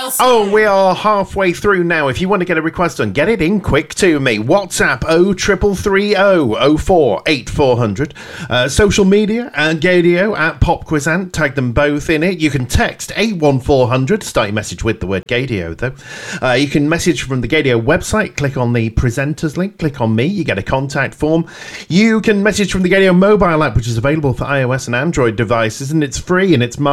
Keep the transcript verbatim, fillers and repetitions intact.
asking? Oh, we are halfway through now. If you want to get a request done, get it in quick to me. WhatsApp oh triple three oh oh four eight four hundred. Uh, social media and Gadio at Popquizant. Tag them both in it. You can text eight one four hundred. Start your message with the word Gadio, though. Uh, you can message from the Gadio website. Click on the presenters link. Click on me. You get a contact form. You can message from the Gadio mobile app, which is available for iOS and Android devices, and it's free and it's